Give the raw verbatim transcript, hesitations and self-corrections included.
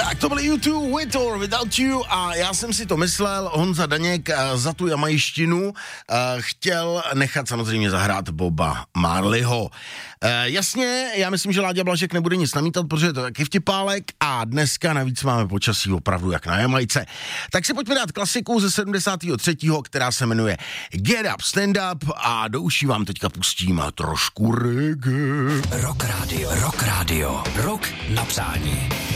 Tak to byly U dva, With or Without You, a já jsem si to myslel, Honza Daněk za tu jamajštinu chtěl nechat samozřejmě zahrát Boba Marleyho. Jasně, já myslím, že Láďa Blažek nebude nic namítat, protože je to taky vtipálek a dneska navíc máme počasí opravdu jak na Jamajce. Tak si pojďme dát klasiku ze sedmdesátého třetího, která se jmenuje Get Up, Stand Up, a do uší vám teďka pustím trošku reggae. Rock Radio, Rock Radio, rock na přání.